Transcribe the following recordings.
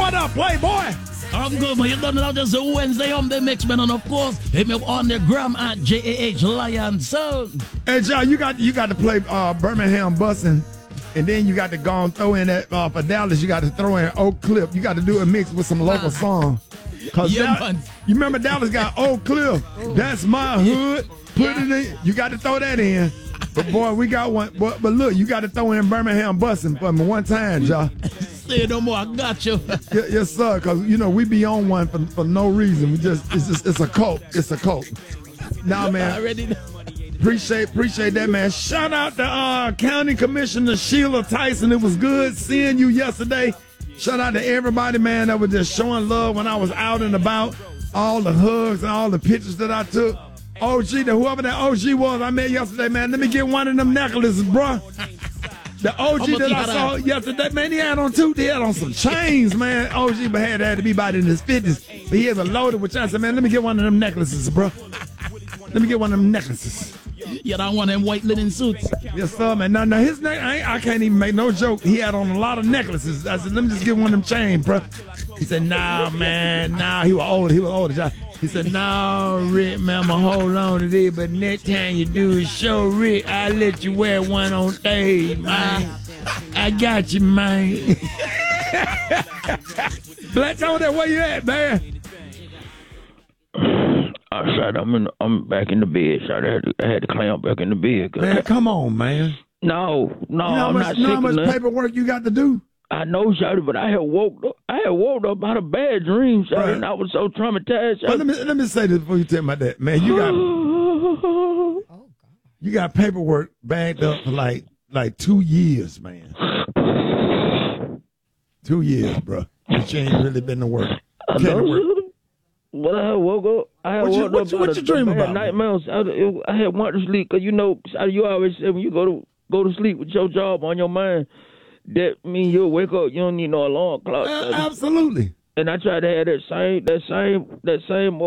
what up, Playboy? I'm good, man. You done it just a Wednesday on the mix, man. And of course, hit me up on the gram at JAH Lion Sound. Hey, John, you got to play Birmingham Bussin', and then you got to go and throw in that for Dallas. You got to throw in Oak Cliff. You got to do a mix with some local songs. Cause man. You remember Dallas got Oak Cliff. That's my hood. Put it in. You got to throw that in. But boy, we got one. But look, you got to throw in Birmingham Bussin' for me one time, y'all. Say no more. I got you. Yes, sir. Cause we be on one for no reason. It's a cult. It's a cult. Nah, man. I already know. Appreciate that, man. Shout out to County Commissioner Sheila Tyson. It was good seeing you yesterday. Shout out to everybody, man, that was just showing love when I was out and about. All the hugs and all the pictures that I took. OG, whoever that OG was I met yesterday, man, let me get one of them necklaces, bro. The OG that I saw yesterday, man, he had on some chains, man. OG but had to be about in his 50s. But he was loaded with chains. I said, man, let me get one of them necklaces, bro. Let me get one of them necklaces. You don't want them white linen suits. Yes, sir, man. Now his neck, I can't even make no joke. He had on a lot of necklaces. I said, let me just get one of them chains, bro. He said, nah, man, nah. He was older. He said, nah, Rick, man, I'ma hold on to this, but next time you do a show, Rick, I'll let you wear one on stage, man. I got you, man. Black Tone, where you at, man? I'm back in the bed. I had to clamp back in the bed. Man, come on, man. No, I'm not sick. You know how much paperwork you got to do? I know, Shawty, but I had woke up out of bad dreams, Shawty, and I was so traumatized. But let me say this before you tell me that, man. You got paperwork bagged up for like 2 years, man. 2 years, bro. But you ain't really been to work. I know. But I woke up. What you dream about? Nightmares. I had wanted to sleep because you always say when you go to sleep with your job on your mind, that means you'll wake up. You don't need no alarm clock. Absolutely. And I tried to have that same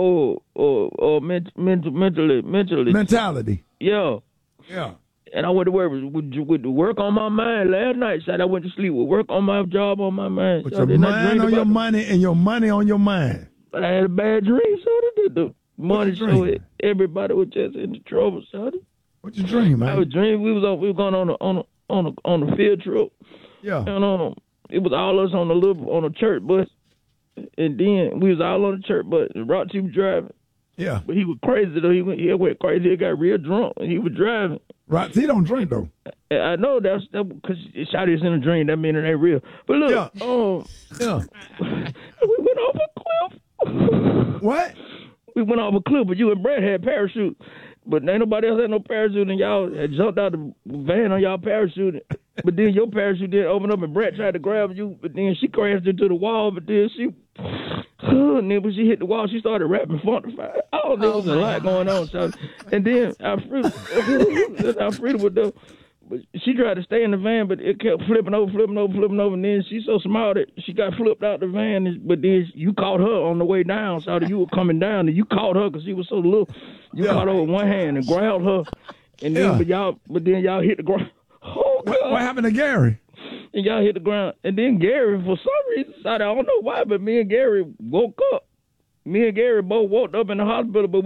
mentality. Yeah. Yeah. And I went to work with the work on my mind last night. Said I went to sleep with work on my job on my mind. With your mind on your money and your money on your mind. But I had a bad dream, so the money showed everybody was just in the trouble, so. What you dream, man? I was dreaming we was going on a field trip. Yeah. And it was all us on a church bus, and then we was all on the church bus. And Roxy was driving. Yeah. But he was crazy though. He went crazy. He got real drunk, and he was driving. Roxy don't drink though. I know that's because it shot us in a dream. That means it ain't real. But look, we went off a cliff. What? We went off a cliff, but you and Brett had parachute. But ain't nobody else had no parachute, and y'all had jumped out the van on y'all parachute. But then your parachute didn't open up, and Brett tried to grab you, but then she crashed into the wall, but then and then when she hit the wall, she started rapping Funkified. Oh, there was a lot going on. So, and then Alfreda would do. But she tried to stay in the van, but it kept flipping over, and then she's so smart that she got flipped out the van, but then you caught her on the way down, so you were coming down, and you caught her because she was so little. You caught her with one hand and grabbed her, and then but then y'all hit the ground. Oh, God. What happened to Gary? And y'all hit the ground, and then Gary, for some reason, I don't know why, but me and Gary woke up. Me and Gary both woke up in the hospital, but